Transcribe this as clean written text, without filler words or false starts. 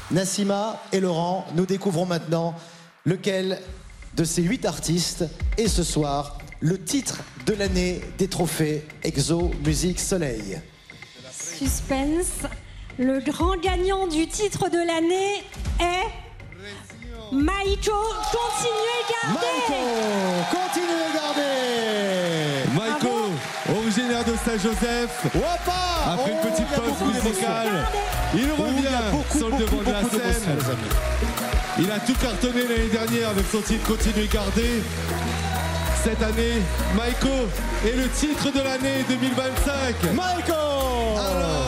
Nassima et Laurent, nous découvrons maintenant lequel de ces 8 artistes est ce soir le titre de l'année des trophées Exo Musique Soleil. Suspense. Le grand gagnant du titre de l'année est Maïko. Continuez, gardez. Continuez, gardez. Maïko, originaire de Saint-Joseph. Après une petite pause musicale, il revient sur le devant de la scène. Il a tout cartonné l'année dernière avec son titre Continuez garder. Cette année, Maïko est le titre de l'année 2025. Maïko. Alors